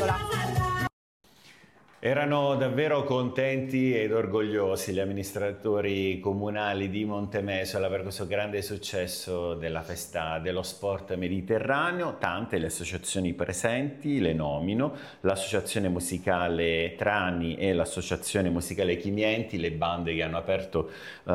piccola. Erano davvero contenti ed orgogliosi gli amministratori comunali di Montemesola per questo grande successo della festa dello sport mediterraneo. Tante le associazioni presenti, le nomino: l'associazione musicale Trani e l'associazione musicale Chimienti, le bande che hanno aperto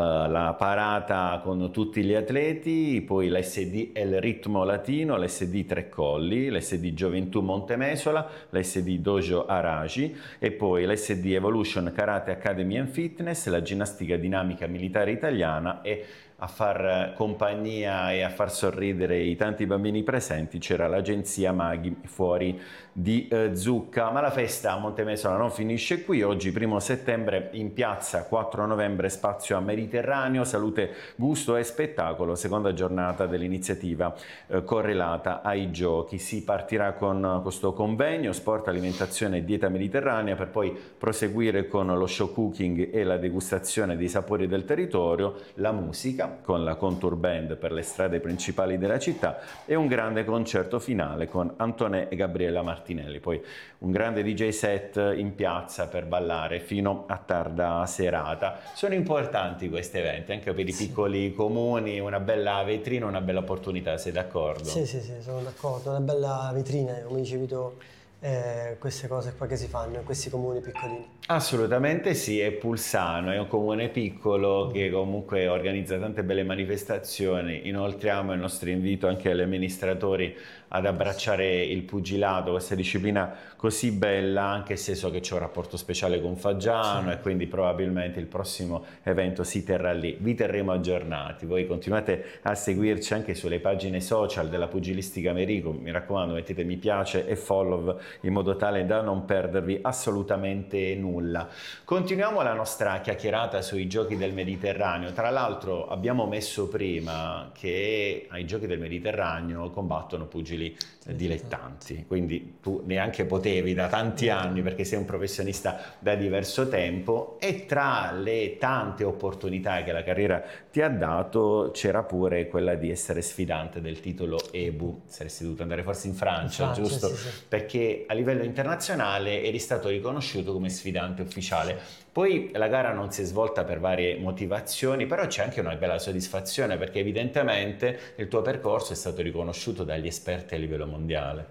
la parata con tutti gli atleti, poi l'SD El Ritmo Latino, l'SD Tre Colli, l'SD Gioventù Montemesola, l'SD Dojo Araci e poi l'SD Evolution Karate Academy and Fitness, la ginnastica dinamica militare italiana, e a far compagnia e a far sorridere i tanti bambini presenti c'era l'agenzia Maghi fuori di Zucca. Ma la festa a Montemesola non finisce qui. Oggi 1° settembre in piazza, 4 novembre spazio a Mediterraneo, salute, gusto e spettacolo, seconda giornata dell'iniziativa correlata ai giochi. Si partirà con questo convegno sport, alimentazione e dieta mediterranea per poi proseguire con lo show cooking e la degustazione dei sapori del territorio, la musica con la Contour Band per le strade principali della città e un grande concerto finale con Antonè e Gabriella Martinelli. Poi un grande DJ set in piazza per ballare fino a tarda serata. Sono importanti questi eventi anche per i piccoli comuni, una bella vetrina, una bella opportunità, sei d'accordo? Sì, sono d'accordo, una bella vetrina, come dicevi tu. Queste cose qua che si fanno in questi comuni piccolini. Assolutamente sì, è Pulsano, è un comune piccolo che comunque organizza tante belle manifestazioni. Inoltriamo il nostro invito anche agli amministratori ad abbracciare il pugilato, questa disciplina così bella, anche se so che c'è un rapporto speciale con Faggiano, e quindi probabilmente il prossimo evento si terrà lì. Vi terremo aggiornati, voi continuate a seguirci anche sulle pagine social della Pugilistica Merico, mi raccomando mettete mi piace e follow in modo tale da non perdervi assolutamente nulla. Continuiamo la nostra chiacchierata sui giochi del Mediterraneo. Tra l'altro abbiamo messo prima che ai giochi del Mediterraneo combattono pugili dilettanti, quindi tu neanche potevi da tanti anni perché sei un professionista da diverso tempo, e tra le tante opportunità che la carriera ti ha dato c'era pure quella di essere sfidante del titolo EBU. Saresti dovuto andare forse in Francia, giusto? Sì. Perché a livello internazionale eri stato riconosciuto come sfidante ufficiale. Poi la gara non si è svolta per varie motivazioni, però c'è anche una bella soddisfazione perché evidentemente il tuo percorso è stato riconosciuto dagli esperti a livello mondiale.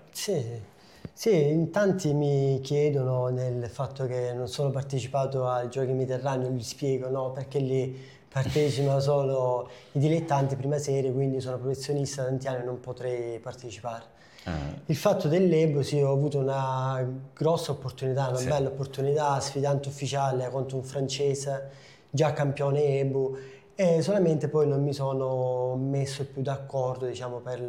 Sì, in tanti mi chiedono del fatto che non sono partecipato ai Giochi Mediterranei, gli spiego no, perché lì partecipano solo i dilettanti prima serie, quindi sono professionista da tanti anni e non potrei partecipare. Il fatto dell'EBU, sì, ho avuto una grossa opportunità, una bella opportunità, sfidante ufficiale contro un francese già campione EBU, e solamente poi non mi sono messo più d'accordo, diciamo, per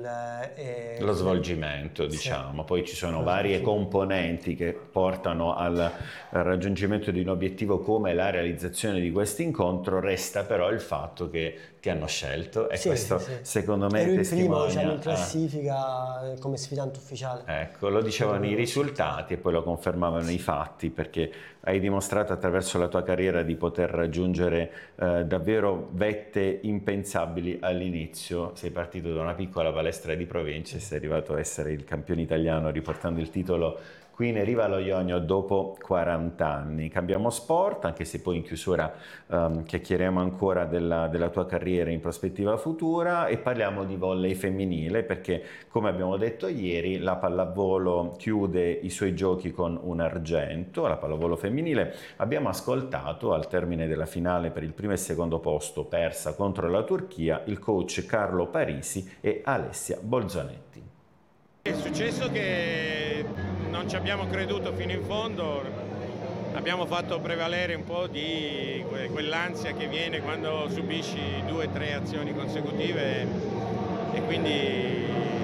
lo svolgimento, diciamo. Poi ci sono varie componenti che portano al raggiungimento di un obiettivo come la realizzazione di questo incontro. Resta però il fatto che ti hanno scelto e questo secondo me ero il testimonia primo, diciamo, in classifica come sfidante ufficiale. Ecco, lo dicevano i risultati e poi lo confermavano i fatti, perché hai dimostrato attraverso la tua carriera di poter raggiungere davvero vette impensabili all'inizio. Sei partito da una piccola palestra di provincia e sei arrivato a essere il campione italiano riportando il titolo qui in Riva allo Ionio dopo 40 anni. Cambiamo sport, anche se poi in chiusura chiacchieriamo ancora della tua carriera in prospettiva futura, e parliamo di volley femminile perché, come abbiamo detto ieri, la pallavolo chiude i suoi giochi con un argento. La pallavolo femminile abbiamo ascoltato al termine della finale per il primo e secondo posto persa contro la Turchia il coach Carlo Parisi e Alessia Bolzonetti. È successo che non ci abbiamo creduto fino in fondo, abbiamo fatto prevalere un po' di quell'ansia che viene quando subisci 2 o 3 azioni consecutive, e quindi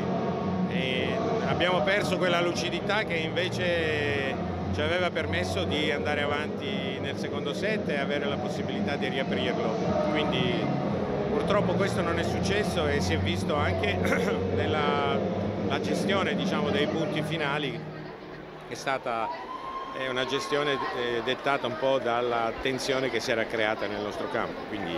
abbiamo perso quella lucidità che invece ci aveva permesso di andare avanti nel secondo set e avere la possibilità di riaprirlo. Quindi purtroppo questo non è successo e si è visto anche nella gestione, diciamo, dei punti finali, che è stata una gestione dettata un po' dalla tensione che si era creata nel nostro campo. Quindi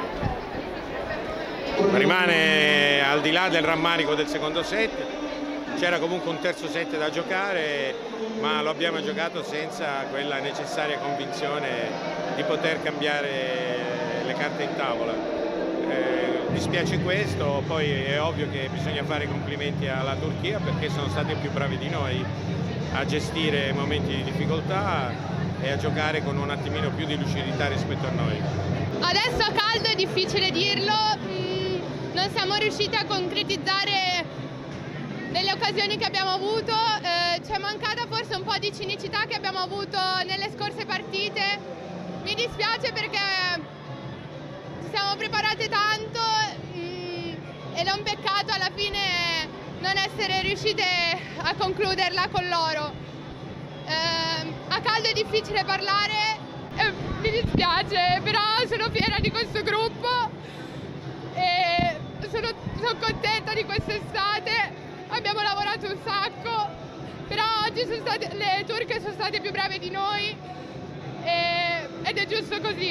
rimane, al di là del rammarico del secondo set, c'era comunque un terzo set da giocare, ma lo abbiamo giocato senza quella necessaria convinzione di poter cambiare le carte in tavola. Dispiace questo, poi è ovvio che bisogna fare i complimenti alla Turchia perché sono stati più bravi di noi a gestire momenti di difficoltà e a giocare con un attimino più di lucidità rispetto a noi. Adesso a caldo è difficile dirlo, non siamo riusciti a concretizzare delle occasioni che abbiamo avuto, ci è mancata forse un po' di cinicità che abbiamo avuto nelle scorse partite. Mi dispiace perché ci siamo preparate tanto ed è un peccato alla fine non essere riuscite a concluderla con loro. A caldo è difficile parlare, mi dispiace, però sono fiera di questo gruppo e sono contenta di quest'estate. Abbiamo lavorato un sacco, però oggi le turche sono state più brave di noi ed è giusto così.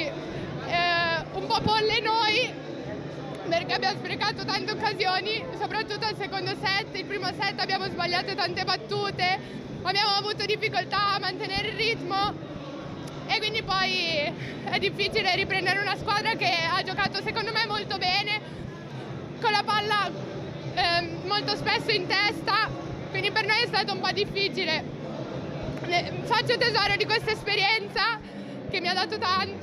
Un po' folle noi perché abbiamo sprecato tante occasioni, soprattutto al secondo set. Il primo set abbiamo sbagliato tante battute, abbiamo avuto difficoltà a mantenere il ritmo e quindi poi è difficile riprendere una squadra che ha giocato secondo me molto bene, con la palla molto spesso in testa, quindi per noi è stato un po' difficile. Faccio tesoro di questa esperienza che mi ha dato tanto.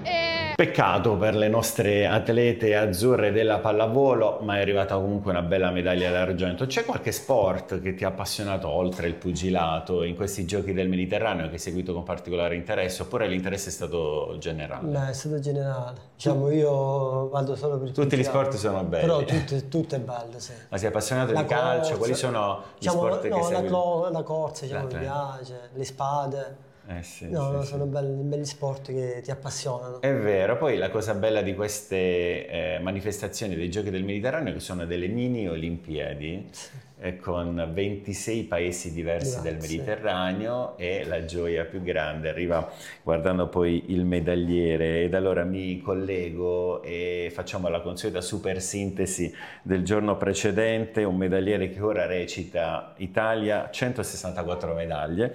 Peccato per le nostre atlete azzurre della pallavolo, ma è arrivata comunque una bella medaglia d'argento. C'è qualche sport che ti ha appassionato oltre il pugilato in questi giochi del Mediterraneo che hai seguito con particolare interesse, oppure l'interesse è stato generale? Beh, è stato generale. Diciamo, io vado solo per il Tutti gli pugilato, sport sono belli. però tutto è bello, sì. Ma sei appassionato di calcio? Quali sono gli sport che segui? La corsa, diciamo, mi piace, le spade. Sì, sono belli sport che ti appassionano. È vero, poi la cosa bella di queste manifestazioni dei Giochi del Mediterraneo è che sono delle mini Olimpiadi con 26 paesi diversi del Mediterraneo e la gioia più grande arriva guardando poi il medagliere, ed allora mi collego e facciamo la consueta super sintesi del giorno precedente. Un medagliere che ora recita: Italia 164 medaglie,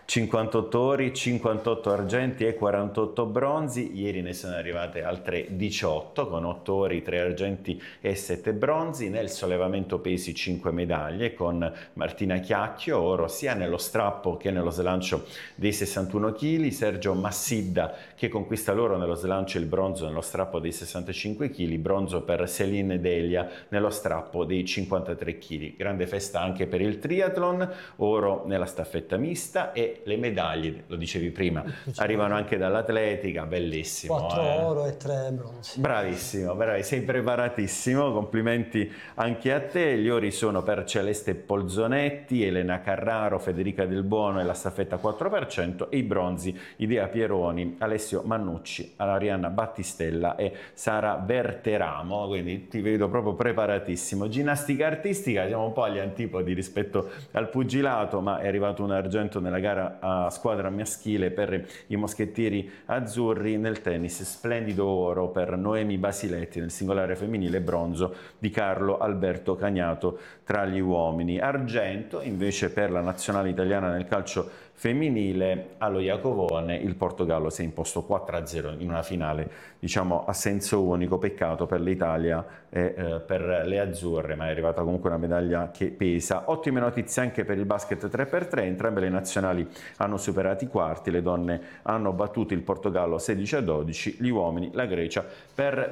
58 ori, 58 argenti e 48 bronzi. Ieri ne sono arrivate altre 18 con 8 ori, 3 argenti e 7 bronzi. Nel sollevamento pesi 5 medaglie con Martina Chiacchio, oro sia nello strappo che nello slancio dei 61 kg, Sergio Massidda che conquista l'oro nello slancio e il bronzo nello strappo dei 65 kg, bronzo per Céline Delia nello strappo dei 53 kg. Grande festa anche per il triathlon, oro nella staffetta mista e le medaglie, lo dicevi prima, arrivano anche dall'atletica, bellissimo. 4 oro e 3 bronzi. Bravissimo, sei preparatissimo, complimenti anche a te. Gli ori sono per Celeste Polzonetti, Elena Carraro, Federica Del Buono e la staffetta 4%, e i bronzi Idea Pieroni, Alessio Mannucci, Arianna Battistella e Sara Berteramo, quindi ti vedo proprio preparatissimo. Ginnastica artistica, siamo un po' agli antipodi rispetto al pugilato, ma è arrivato un argento nella gara a squadra maschile per i moschettieri azzurri. Nel tennis splendido oro per Noemi Basiletti, nel singolare femminile bronzo di Carlo Alberto Cagnato tra gli uomini. Argento invece per la nazionale italiana nel calcio femminile. Allo Iacovone il Portogallo si è imposto 4-0 in una finale, diciamo, a senso unico. Peccato per l'Italia e per le azzurre, ma è arrivata comunque una medaglia che pesa. Ottime notizie anche per il basket 3x3, entrambe le nazionali hanno superato i quarti, le donne hanno battuto il Portogallo 16-12, gli uomini la Grecia per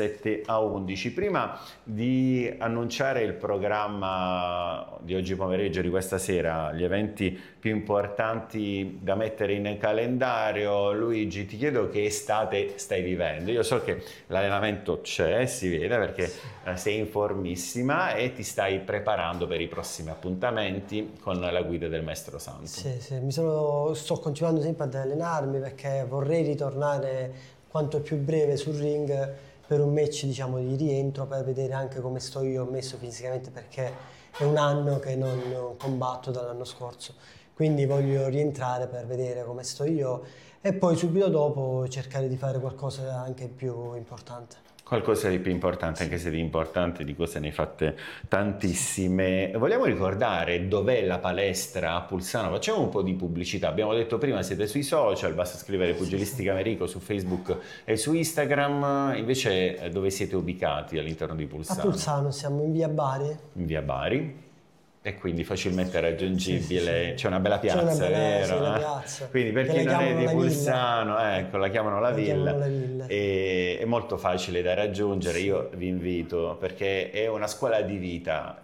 17-11. Prima di annunciare il programma di oggi pomeriggio, di questa sera, gli eventi più importanti da mettere in calendario, Luigi, ti chiedo che estate stai vivendo. Io so che l'allenamento c'è, si vede perché sei in formissima e ti stai preparando per i prossimi appuntamenti con la guida del Maestro Santo. Sì, sto continuando sempre ad allenarmi perché vorrei ritornare quanto più breve sul ring per un match, diciamo, di rientro, per vedere anche come sto io messo fisicamente, perché è un anno che non combatto dall'anno scorso. Quindi voglio rientrare per vedere come sto io e poi subito dopo cercare di fare qualcosa anche più importante. Qualcosa di più importante, anche se di importante di cose ne hai fatte tantissime. Vogliamo ricordare dov'è la palestra a Pulsano? Facciamo un po' di pubblicità. Abbiamo detto prima, siete sui social, basta scrivere Pugilistica Merico su Facebook e su Instagram. Invece dove siete ubicati all'interno di Pulsano? A Pulsano siamo in via Bari. In via Bari. E quindi facilmente raggiungibile, Sì. c'è una bella piazza, vero? Sì, una piazza. Quindi per Che chi la non è chiamano di la Pulsano, ecco, la chiamano la Villa, La Villa. e è molto facile da raggiungere. Io vi invito perché è una scuola di vita,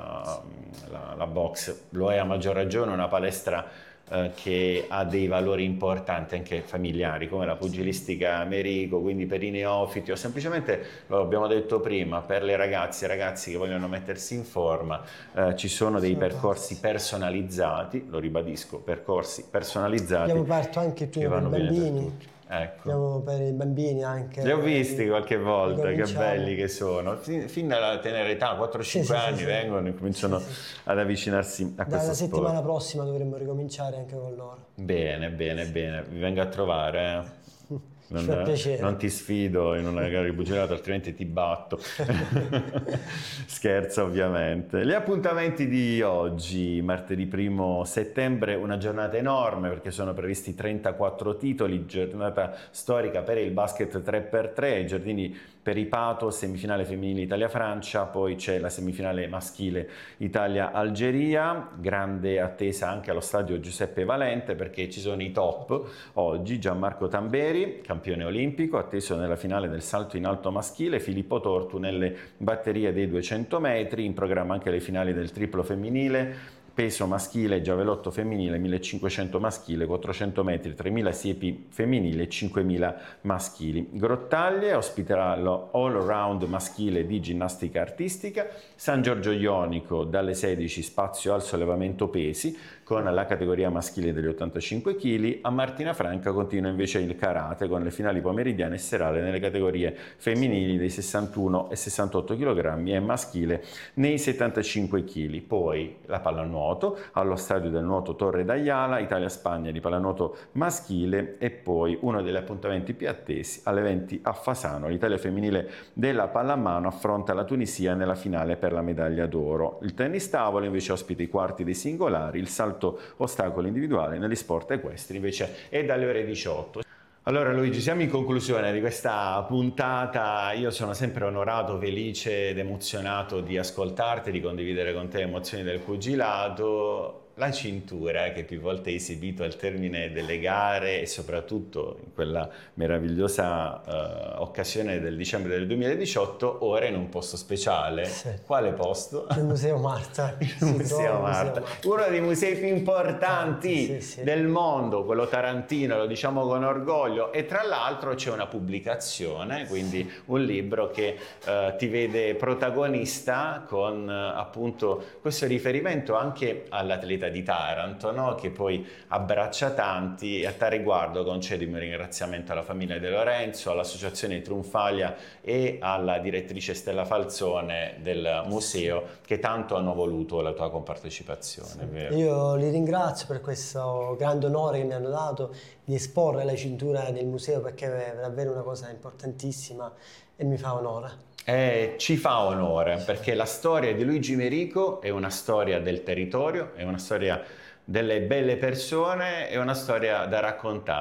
la box, lo è a maggior ragione una palestra che ha dei valori importanti anche familiari come la pugilistica Merico, quindi per i neofiti o semplicemente, lo abbiamo detto prima, per le ragazze e ragazzi che vogliono mettersi in forma, ci sono dei percorsi personalizzati, lo ribadisco, percorsi personalizzati. Abbiamo aperto anche che per i vanno bene per bambini. tutti. Ecco. Abbiamo per i bambini anche. Li ho visti qualche volta, che cominciamo. belli che sono. Fin dalla tenera età, 4-5 anni, vengono e cominciano ad avvicinarsi a questo Dalla sport. settimana prossima dovremmo ricominciare anche con loro. Bene, vi vengo a trovare. Ci fa piacere. Non ti sfido in una gara di pugilato, altrimenti ti batto. Scherzo, ovviamente. Gli appuntamenti di oggi, martedì 1 settembre, una giornata enorme perché sono previsti 34 titoli, giornata storica per il basket 3x3, i giardini per i Pato, semifinale femminile Italia-Francia, poi c'è la semifinale maschile Italia-Algeria, grande attesa anche allo stadio Giuseppe Valente perché ci sono i top oggi: Gianmarco Tamberi, campione olimpico, atteso nella finale del salto in alto maschile, Filippo Tortu nelle batterie dei 200 metri, in programma anche le finali del triplo femminile, peso maschile, giavellotto femminile, 1500 maschile, 400 metri, 3000 siepi femminili e 5000 maschili. Grottaglie ospiterà lo all round maschile di ginnastica artistica, San Giorgio Ionico dalle 16 spazio al sollevamento pesi con la categoria maschile degli 85 kg, a Martina Franca continua invece il karate con le finali pomeridiane e serali nelle categorie femminili dei 61 e 68 kg e maschile nei 75 kg. Poi la pallanuoto allo stadio del nuoto Torre d'Aiala, Italia-Spagna di pallanuoto maschile e poi uno degli appuntamenti più attesi alle 20 a Fasano. L'Italia femminile della pallamano affronta la Tunisia nella finale per la medaglia d'oro. Il tennis tavolo invece ospita i quarti dei singolari, il salto ostacolo individuale negli sport equestri invece è dalle ore 18. Allora Luigi, siamo in conclusione di questa puntata. Io sono sempre onorato, felice ed emozionato di ascoltarti, di condividere con te le emozioni del pugilato. La cintura che più volte hai esibito al termine delle gare e soprattutto in quella meravigliosa occasione del dicembre del 2018, ora in un posto speciale. Sì. Quale posto? Il Museo Marta. Il Museo Marta, uno dei musei più importanti del mondo, quello tarantino, lo diciamo con orgoglio, e tra l'altro c'è una pubblicazione, quindi un libro che ti vede protagonista con appunto questo riferimento anche all'atleta di Taranto, no? Che poi abbraccia tanti, e a tal riguardo concedo il mio ringraziamento alla famiglia De Lorenzo, all'associazione Trionfalia e alla direttrice Stella Falzone del museo che tanto hanno voluto la tua compartecipazione. Vero? Io li ringrazio per questo grande onore che mi hanno dato di esporre la cintura del museo, perché è davvero una cosa importantissima e mi fa onore. Ci fa onore perché la storia di Luigi Merico è una storia del territorio, è una storia delle belle persone, è una storia da raccontare.